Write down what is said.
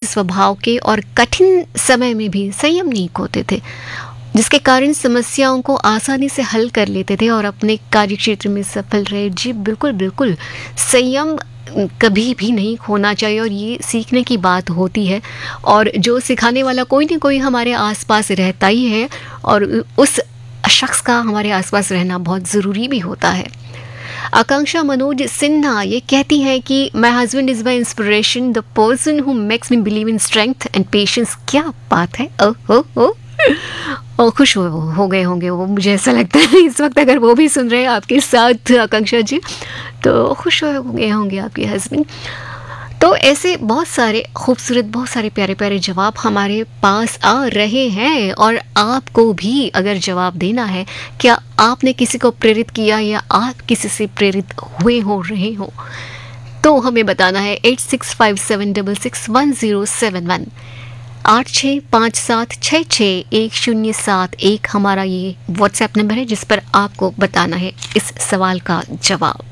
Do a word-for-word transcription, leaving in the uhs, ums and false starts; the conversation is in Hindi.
स्वभाव के और कठिन समय में भी संयम नहीं खोते थे, जिसके कारण समस्याओं को आसानी से हल कर लेते थे और अपने कार्यक्षेत्र में सफल रहे। जी बिल्कुल बिल्कुल, संयम कभी भी नहीं खोना चाहिए और ये सीखने की बात होती है, और जो सिखाने वाला कोई ना कोई हमारे आसपास रहता ही है, और उस शख्स का हमारे आसपास रहना बहुत ज़रूरी भी होता है। आकांक्षा मनोज सिन्हा ये कहती हैं कि my husband is my inspiration, the person who makes me believe in strength and patience. क्या बात है, ओ हो हो और खुश हो, हो गए होंगे वो, मुझे ऐसा लगता है इस वक्त अगर वो भी सुन रहे हैं आपके साथ आकांक्षा जी, तो खुश हो गए होंगे आपके हस्बैंड। तो ऐसे बहुत सारे खूबसूरत, बहुत सारे प्यारे प्यारे जवाब हमारे पास आ रहे हैं, और आपको भी अगर जवाब देना है, क्या आपने किसी को प्रेरित किया या आप किसी से प्रेरित हुए हो रहे हो, तो हमें बताना है eight six five seven double six one zero seven one. आठ छः पाँच सात छः छः एक शून्य सात एक हमारा ये व्हाट्सएप नंबर है जिस पर आपको बताना है इस सवाल का जवाब।